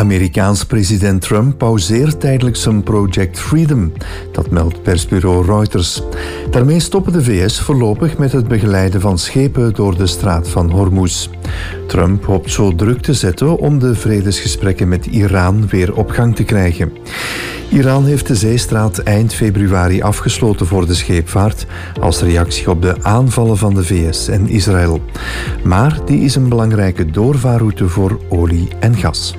Amerikaans president Trump pauzeert tijdelijk zijn Project Freedom. Dat meldt persbureau Reuters. Daarmee stoppen de VS voorlopig met het begeleiden van schepen door de straat van Hormuz. Trump hoopt zo druk te zetten om de vredesgesprekken met Iran weer op gang te krijgen. Iran heeft de zeestraat eind februari afgesloten voor de scheepvaart als reactie op de aanvallen van de VS en Israël. Maar die is een belangrijke doorvaarroute voor olie en gas.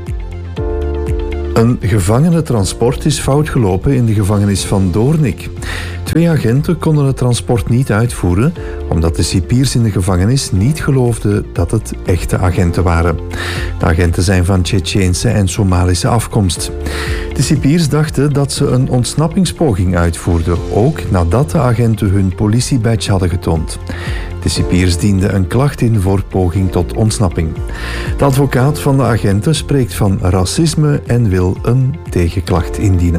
Een gevangenentransport is fout gelopen in de gevangenis van Doornik. 2 agenten konden het transport niet uitvoeren omdat de cipiers in de gevangenis niet geloofden dat het echte agenten waren. De agenten zijn van Tsjetsjeense en Somalische afkomst. De cipiers dachten dat ze een ontsnappingspoging uitvoerden, ook nadat de agenten hun politiebadge hadden getoond. De cipiers dienden een klacht in voor poging tot ontsnapping. De advocaat van de agenten spreekt van racisme en wil een tegenklacht indienen.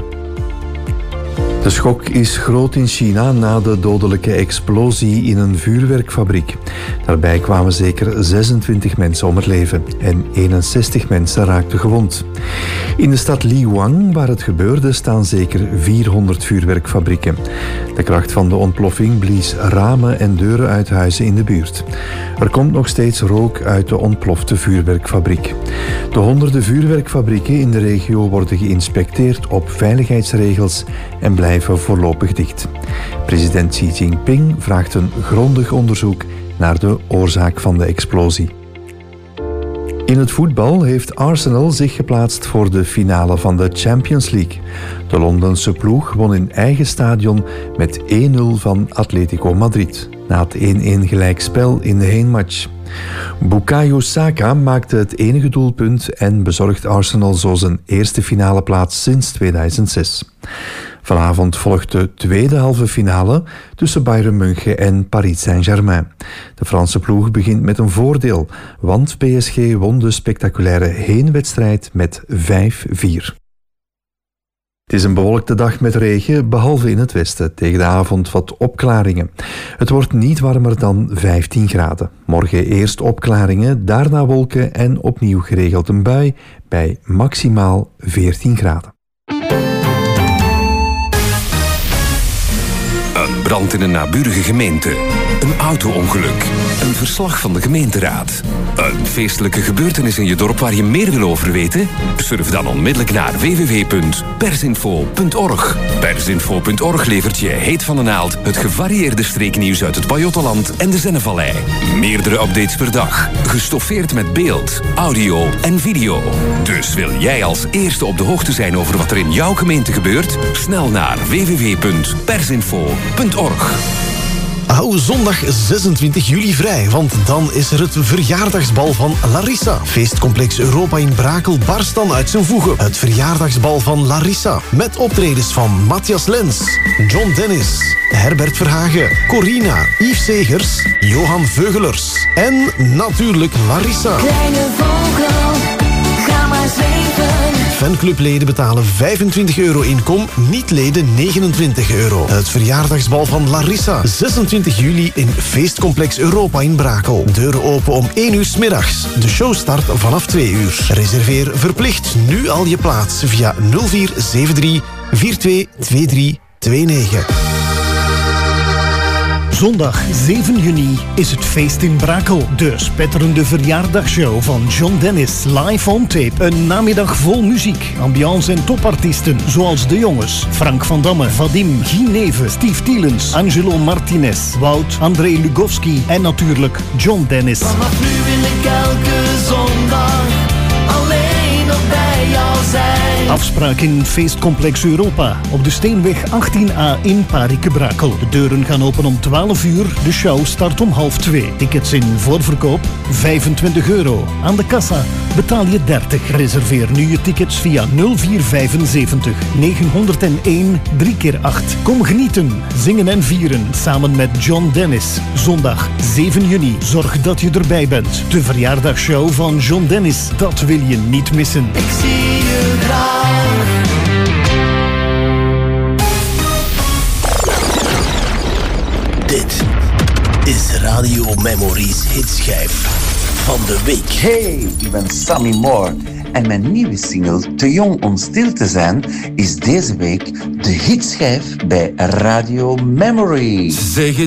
De schok is groot in China na de dodelijke explosie in een vuurwerkfabriek. Daarbij kwamen zeker 26 mensen om het leven en 61 mensen raakten gewond. In de stad Liwang, waar het gebeurde, staan zeker 400 vuurwerkfabrieken. De kracht van de ontploffing blies ramen en deuren uit huizen in de buurt. Er komt nog steeds rook uit de ontplofte vuurwerkfabriek. De honderden vuurwerkfabrieken in de regio worden geïnspecteerd op veiligheidsregels en blijven voorlopig dicht. President Xi Jinping vraagt een grondig onderzoek naar de oorzaak van de explosie. In het voetbal heeft Arsenal zich geplaatst voor de finale van de Champions League. De Londense ploeg won in eigen stadion met 1-0 van Atletico Madrid, na het 1-1 gelijkspel in de heenmatch. Bukayo Saka maakte het enige doelpunt en bezorgt Arsenal zo zijn eerste finale plaats sinds 2006. Vanavond volgt de tweede halve finale tussen Bayern München en Paris Saint-Germain. De Franse ploeg begint met een voordeel, want PSG won de spectaculaire heenwedstrijd met 5-4. Het is een bewolkte dag met regen, behalve in het westen. Tegen de avond wat opklaringen. Het wordt niet warmer dan 15 graden. Morgen eerst opklaringen, daarna wolken en opnieuw geregeld een bui bij maximaal 14 graden. Een brand in een naburige gemeente. Een auto-ongeluk. Een verslag van de gemeenteraad. Een feestelijke gebeurtenis in je dorp waar je meer wil over weten? Surf dan onmiddellijk naar www.persinfo.org. Persinfo.org levert je heet van de naald het gevarieerde streeknieuws uit het Pajottenland en de Zennevallei. Meerdere updates per dag. Gestoffeerd met beeld, audio en video. Dus wil jij als eerste op de hoogte zijn over wat er in jouw gemeente gebeurt? Snel naar www.persinfo.org. Hou zondag 26 juli vrij, want dan is er het verjaardagsbal van Larissa. Feestcomplex Europa in Brakel barst dan uit zijn voegen. Het verjaardagsbal van Larissa. Met optredens van Matthias Lens, John Dennis, Herbert Verhagen, Corina, Yves Segers, Johan Veugelers en natuurlijk Larissa. Kleine vogel, ga maar zweven. Fanclubleden betalen €25 inkom, niet-leden €29. Het verjaardagsbal van Larissa. 26 juli in Feestcomplex Europa in Brakel. Deuren open om 1 uur 's middags. De show start vanaf 2 uur. Reserveer verplicht nu al je plaats via 0473 422329. Zondag 7 juni is het feest in Brakel. De spetterende verjaardagsshow van John Dennis live on tape. Een namiddag vol muziek, ambiance en topartiesten zoals De Jongens, Frank van Damme, Vadim, Guy Neven, Steve Tielens, Angelo Martinez, Wout, André Lugowski en natuurlijk John Dennis. Vanaf nu wil ik elke zondag alleen nog bij jou zijn. Afspraak in Feestcomplex Europa op de Steenweg 18A in Parieke-Brakel. De deuren gaan open om 12 uur. De show start om 1:30. Tickets in voorverkoop €25. Aan de kassa betaal je 30. Reserveer nu je tickets via 0475 901 3x8. Kom genieten, zingen en vieren samen met John Dennis. Zondag 7 juni. Zorg dat je erbij bent. De verjaardagsshow van John Dennis. Dat wil je niet missen. Ik zie je graag. Dit is Radio Memories hitschijf van de week. Hey, ik ben Sammy Moore En mijn nieuwe single, Te jong om stil te zijn, is deze week de hitschijf bij Radio Memory. Zeg